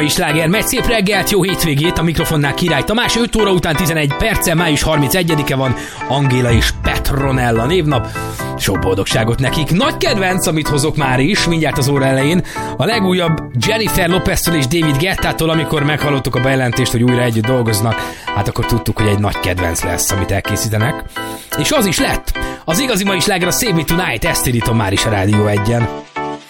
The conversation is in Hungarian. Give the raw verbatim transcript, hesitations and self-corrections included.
Sláger megy, szép reggelt, jó hétvégét, a mikrofonnál Király Tamás, öt óra után tizenegy perccel, május harmincegyedike van, Angéla és Petronella névnap, sok boldogságot nekik. Nagy kedvenc, amit hozok már is, mindjárt az óra elején, a legújabb Jennifer Lopeztől és David Guettától, amikor meghallottuk a bejelentést, hogy újra együtt dolgoznak, hát akkor tudtuk, hogy egy nagy kedvenc lesz, amit elkészítenek. És az is lett. Az igazi mai sláger a Save Me Tonight, ezt indítom már is a Rádió egyen.